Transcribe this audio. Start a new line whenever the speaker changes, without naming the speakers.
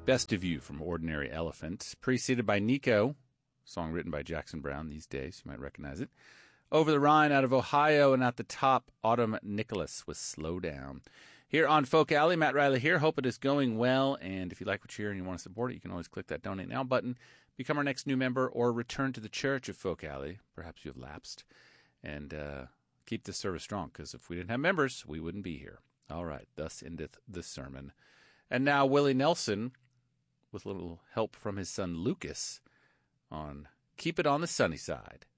Best of You from Ordinary Elephant, preceded by Nico, song written by Jackson Browne these days. You might recognize it. Over the Rhine out of Ohio, and at the top, Autumn Nicholas with Slow Down. Here on Folk Alley, Matt Riley here. Hope it is going well, and if you like what you hear and you want to support it, you can always click that Donate Now button, become our next new member, or return to the Church of Folk Alley. Perhaps you have lapsed, and keep this service strong, because if we didn't have members, we wouldn't be here. All right, thus endeth the sermon. And now Willie Nelson, with a little help from his son Lucas, on Keep It on the Sunny Side.